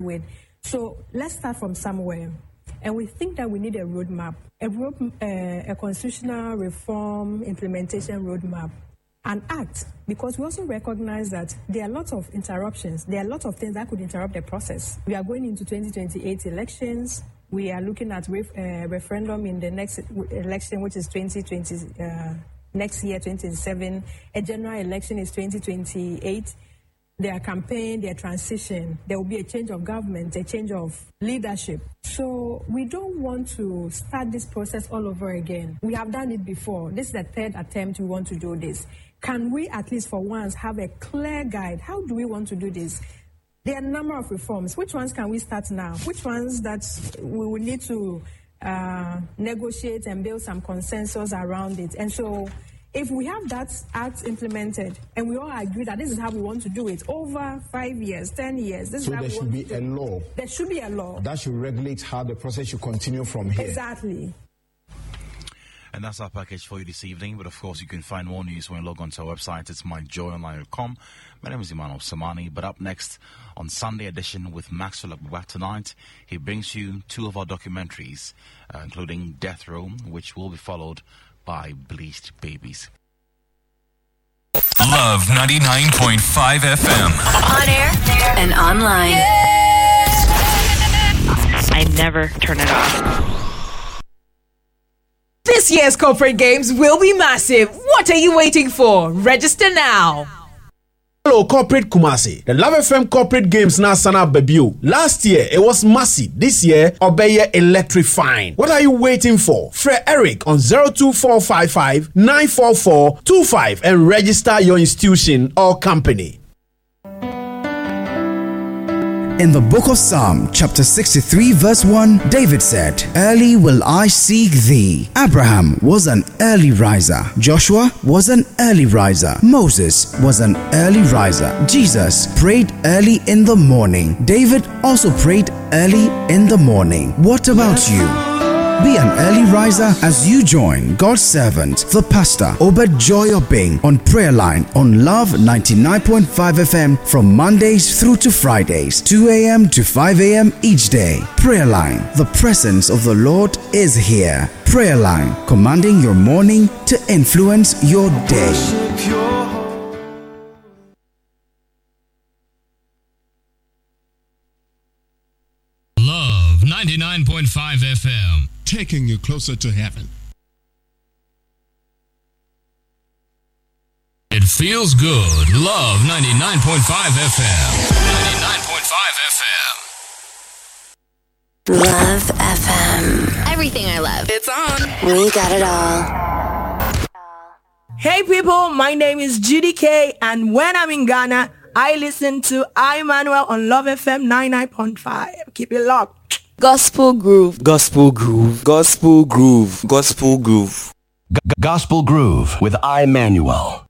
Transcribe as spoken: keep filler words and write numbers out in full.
with. So let's start from somewhere. And we think that we need a roadmap, a, road, uh, a constitutional reform implementation roadmap, an act, because we also recognize that there are lots of interruptions. There are lots of things that could interrupt the process. We are going into twenty twenty-eight elections. We are looking at ref, uh, referendum in the next election, which is twenty twenty, uh, next year, twenty twenty-seven. A general election is twenty twenty-eight. Their campaign, their transition, there will be a change of government, a change of leadership. So we don't want to start this process all over again. We have done it before. This is the third attempt we want to do this. Can we at least for once have a clear guide? How do we want to do this? There are a number of reforms. Which ones can we start now? Which ones that we will need to uh, negotiate and build some consensus around it? And so if we have that act implemented and we all agree that this is how we want to do it over five years, ten years, this so is how there we should want be to a do law. it. There should be a law. That should regulate how the process should continue from here. Exactly. And that's our package for you this evening. But of course, you can find more news when you log on to our website. It's my joy online dot com. My name is Emmanuel Samani. But up next on Sunday edition with Maxwell Abuwa tonight, he brings you two of our documentaries, uh, including Death Row, which will be followed by Bleached Babies. Love ninety-nine point five F M. On air and online. I never turn it off. This year's corporate games will be massive. What are you waiting for? Register now. Hello, Corporate Kumasi. The Love F M Corporate Games now sana debut. Last year, it was massive. This year, Obeye electrifying. What are you waiting for? Fred Eric on zero two four five five nine four four two five and register your institution or company. In the book of Psalm, chapter sixty-three, verse one, David said, "Early will I seek thee." Abraham was an early riser. Joshua was an early riser. Moses was an early riser. Jesus prayed early in the morning. David also prayed early in the morning. What about you? Be an early riser as you join God's servant, the pastor, Obed Joy Obeng, on Prayer Line on Love ninety-nine point five F M from Mondays through to Fridays, two a.m. to five a.m. each day. Prayer Line, the presence of the Lord is here. Prayer Line, commanding your morning to influence your day. Love ninety-nine point five F M. Taking you closer to heaven. It feels good. Love ninety-nine point five F M. ninety-nine point five F M. Love F M. Everything I love. It's on. We got it all. Hey people, my name is Judy K, and when I'm in Ghana, I listen to Emmanuel on Love F M ninety-nine point five. Keep it locked. Gospel Groove. Gospel Groove. Gospel Groove. Gospel Groove. G- Gospel Groove with Emmanuel.